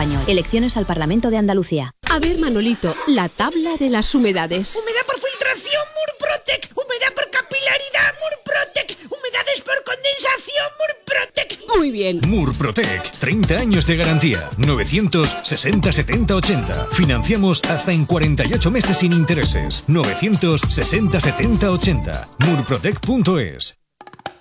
español. Elecciones al Parlamento de Andalucía. A ver, Manolito, la tabla de las humedades. Humedad por filtración, Murprotec. Humedad por capilaridad, Murprotec. Humedades por condensación, Murprotec. Muy bien. Murprotec, 30 años de garantía. 960 70 80. Financiamos hasta en 48 meses sin intereses. 960 70 80. Murprotec.es.